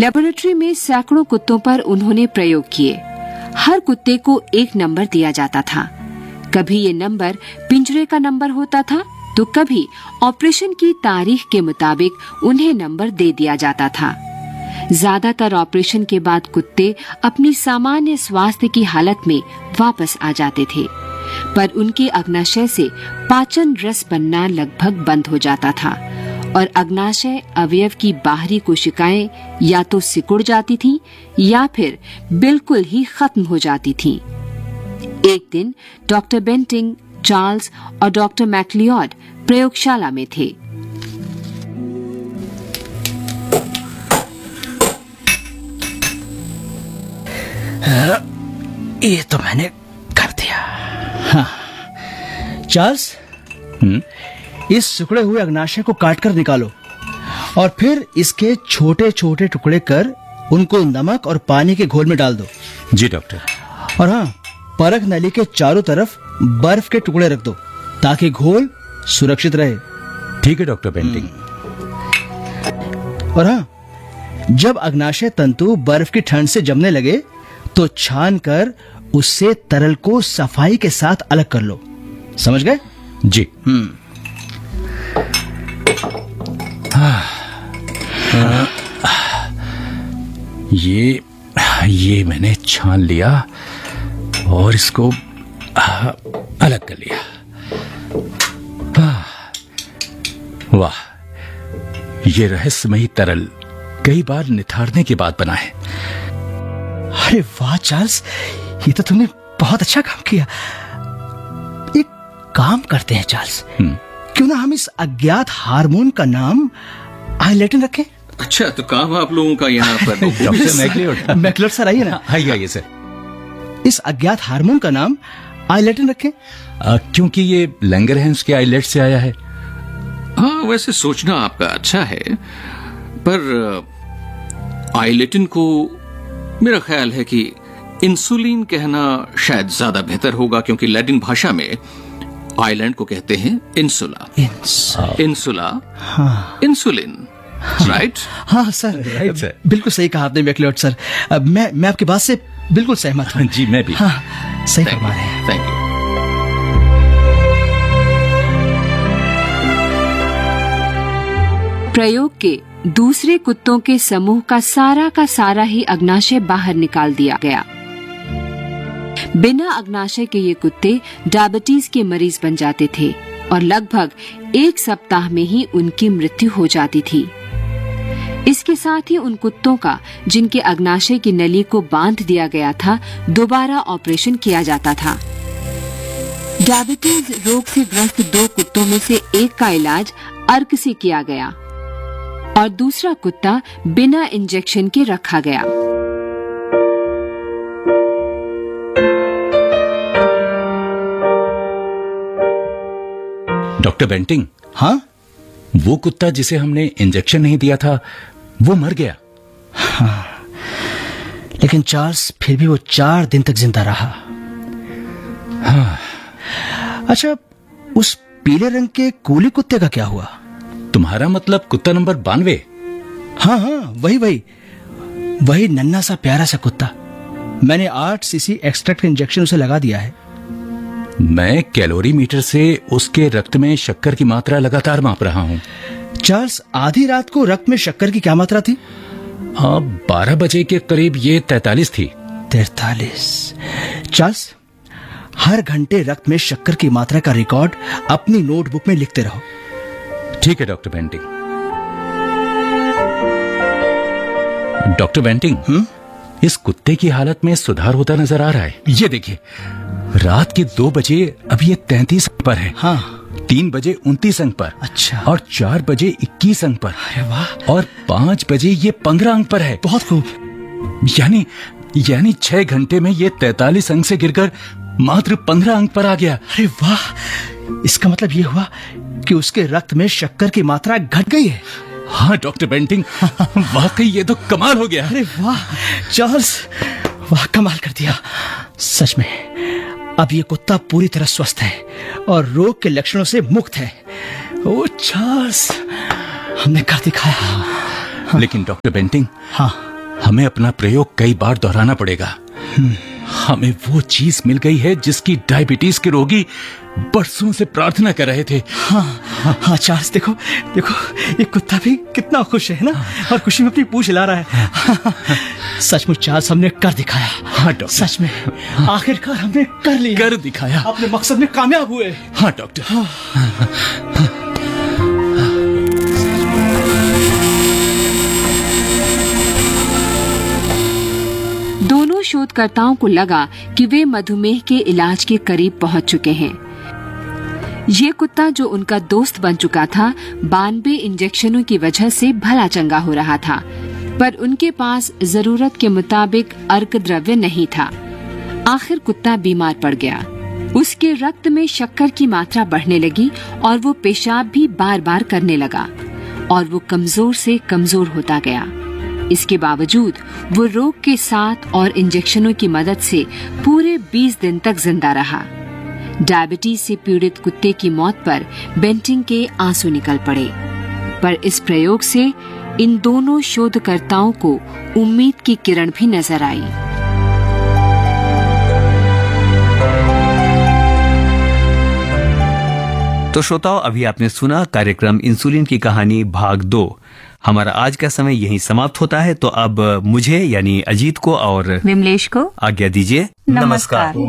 Laboratory में सैकड़ों कुत्तों पर उन्होंने प्रयोग किए। हर कुत्ते को एक नंबर दिया जाता था। कभी ये नंबर पिंजरे का नंबर होता था तो कभी ऑपरेशन की तारीख के मुताबिक उन्हें नंबर दे दिया जाता था। ज्यादातर ऑपरेशन के बाद कुत्ते अपनी सामान्य स्वास्थ्य की हालत में वापस आ जाते थे, पर उनके अग्नाशय से पाचन रस बनना लगभग बंद हो जाता था और अग्नाशय अवयव की बाहरी कोशिकाएं या तो सिकुड़ जाती थीं या फिर बिल्कुल ही खत्म हो जाती थीं। एक दिन डॉक्टर बेंटिंग, चार्ल्स और डॉक्टर मैक्लियोड प्रयोगशाला में थे। ये तो मैंने कर दिया। हाँ। चार्ल्स, इस सिकुड़े हुए अग्नाशय को काटकर निकालो और फिर इसके छोटे छोटे टुकड़े कर उनको नमक और पानी के घोल में डाल दो। जी डॉक्टर। और हाँ, परख नली के चारों तरफ बर्फ के टुकड़े रख दो ताकि घोल सुरक्षित रहे। ठीक है डॉक्टर बेंटिंग। और हाँ, जब अग्नाशय तंतु बर्फ की ठंड से जमने लगे तो छान कर उससे तरल को सफाई के साथ अलग कर लो। समझ गए? जी। ये मैंने छान लिया और इसको अलग कर लिया। वाह, ये रहस्यमयी तरल कई बार निथारने के बाद बना है। अरे वाह चार्ल्स, ये तो तुमने बहुत अच्छा काम किया। एक काम करते हैं चार्ल्स, क्यों ना हम इस अज्ञात हार्मोन का नाम आइलेटिन रखें? अच्छा, तो काम आप लोगों का यहाँ पर। Doctor McLeod. मैक्लियोड सर, आइए ना। आइए सर। इस अज्ञात हार्मोन का नाम आइलेटिन रखें। क्योंकि ये लैंगरहैंस के आइलेट से आया है। हाँ, वैसे सोचना आपका अच्छा है, पर आइलेटिन को मेरा ख्याल है कि इंसुलिन कहना शायद ज्यादा बेहतर होगा, क्योंकि लैटिन भाषा में आइलैंड को कहते हैं इंसुला। इंसुला, हाँ। Insulin, right? हाँ सर, राइट सर। बिल्कुल सही कहा आपने मैक्लियोड सर। मैं आपकी बात से बिल्कुल सहमत हूँ। जी, मैं भी। हाँ, सही फरमा रहे हैं। Thank you. प्रयोग के दूसरे कुत्तों के समूह का सारा ही अग्नाशय बाहर निकाल दिया गया। बिना अग्नाशय के ये कुत्ते डायबिटीज के मरीज बन जाते थे और लगभग 1 सप्ताह में ही उनकी मृत्यु हो जाती थी। इसके साथ ही उन कुत्तों का जिनके अग्नाशय की नली को बांध दिया गया था, दोबारा ऑपरेशन किया जाता था। डायबिटीज रोग से ग्रस्त 2 कुत्तों में से एक का इलाज अर्क से किया गया और दूसरा कुत्ता बिना इंजेक्शन के रखा गया। Doctor Bentinck. हाँ? वो कुत्ता जिसे हमने इंजेक्शन नहीं दिया था, वो मर गया। हाँ, लेकिन चार्ल्स फिर भी वो 4 दिन तक जिंदा रहा। हाँ। अच्छा, उस पीले रंग के कूली कुत्ते का क्या हुआ? तुम्हारा मतलब कुत्ता नंबर 92? हाँ, वही नन्हा सा प्यारा सा कुत्ता। मैंने 8 सीसी एक्सट्रैक्ट इंजेक्शन उसे लगा दिया है। मैं कैलोरीमीटर से उसके रक्त में शक्कर की मात्रा लगातार माप रहा हूँ। चार्ल्स, आधी रात को रक्त में शक्कर की क्या मात्रा थी? 12 बजे के करीब ये 43 थी। 43। चार्ल्स, हर घंटे रक्त में शक्कर की मात्रा का रिकॉर्ड अपनी नोटबुक में लिखते रहो। ठीक है डॉक्टर बेंटिंग। डॉक्टर बेंटिंग, इस कुत्ते की हालत में सुधार होता नजर आ रहा है। ये देखिए, रात के 2 बजे अब ये 33 अंक पर है। हाँ। 3 बजे 29 अंक पर। अच्छा। और 4 बजे 21 अंक पर। अरे वाह। और 5 बजे ये 15 अंक पर है। बहुत खूब। यानी 6 घंटे में ये 43 अंक से गिरकर मात्र 15 अंक पर आ गया। अरे वाह, इसका मतलब ये हुआ कि उसके रक्त में शक्कर की मात्रा घट गई है। हाँ डॉक्टर बेंटिंग, वाकई ये तो कमाल हो गया। अरे वाह चार्ल्स, वाह कमाल कर दिया। सच में अब ये कुत्ता पूरी तरह स्वस्थ है और रोग के लक्षणों से मुक्त है। ओ चार्ल्स, हमने कर दिखाया। लेकिन डॉक्टर बेंटिंग, हाँ, हमें अपना प्रयोग कई बार दोहराना पड़ेगा। हमें वो चीज मिल गई है जिसकी डायबिटीज के रोगी बरसों से प्रार्थना कर रहे थे। हाँ चार्ल्स, देखो देखो, ये कुत्ता भी कितना खुश है ना, और खुशी में अपनी पूंछ हिला रहा है। सचमुच चार्ल्स, हमने कर दिखाया। हाँ डॉक्टर, सच में आखिरकार हमने कर लिया, कर दिखाया। अपने मकसद में कामयाब हुए। हाँ डॉक्टर। दोनों शोधकर्ताओं को लगा कि वे मधुमेह के इलाज के करीब पहुंच चुके हैं। ये कुत्ता जो उनका दोस्त बन चुका था, 92 इंजेक्शनों की वजह से भला चंगा हो रहा था, पर उनके पास जरूरत के मुताबिक अर्क द्रव्य नहीं था। आखिर कुत्ता बीमार पड़ गया। उसके रक्त में शक्कर की मात्रा बढ़ने लगी और वो पेशाब भी बार बार करने लगा और वो कमजोर से कमजोर होता गया। इसके बावजूद वो रोग के साथ और इंजेक्शनों की मदद से पूरे 20 दिन तक जिंदा रहा। डायबिटीज से पीड़ित कुत्ते की मौत पर बेंटिंग के आंसू निकल पड़े, पर इस प्रयोग से इन दोनों शोधकर्ताओं को उम्मीद की किरण भी नजर आई। तो श्रोताओं, अभी आपने सुना कार्यक्रम इंसुलिन की कहानी भाग 2। हमारा आज का समय यहीं समाप्त होता है, तो अब मुझे यानी अजीत को और विमलेश को आज्ञा दीजिए। नमस्कार।